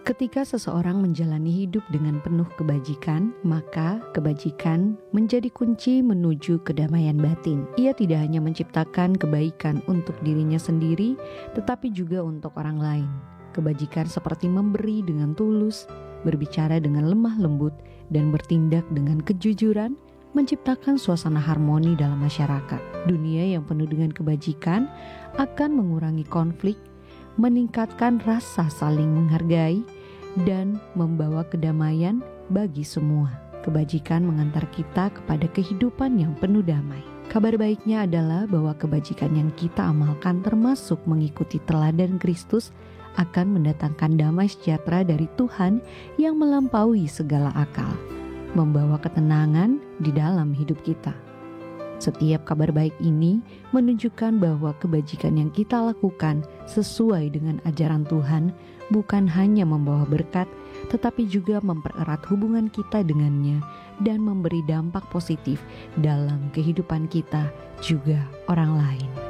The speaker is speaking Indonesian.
Ketika seseorang menjalani hidup dengan penuh kebajikan, maka kebajikan menjadi kunci menuju kedamaian batin. Ia tidak hanya menciptakan kebaikan untuk dirinya sendiri, tetapi juga untuk orang lain. Kebajikan seperti memberi dengan tulus, berbicara dengan lemah lembut, dan bertindak dengan kejujuran, menciptakan suasana harmoni dalam masyarakat. Dunia yang penuh dengan kebajikan akan mengurangi konflik, meningkatkan rasa saling menghargai, dan membawa kedamaian bagi semua. Kebajikan mengantar kita kepada kehidupan yang penuh damai. Kabar baiknya adalah bahwa kebajikan yang kita amalkan termasuk mengikuti teladan Kristus akan mendatangkan damai sejahtera dari Tuhan yang melampaui segala akal, membawa ketenangan di dalam hidup kita. Setiap kabar baik ini menunjukkan bahwa kebajikan yang kita lakukan sesuai dengan ajaran Tuhan bukan hanya membawa berkat, tetapi juga mempererat hubungan kita dengannya dan memberi dampak positif dalam kehidupan kita juga orang lain.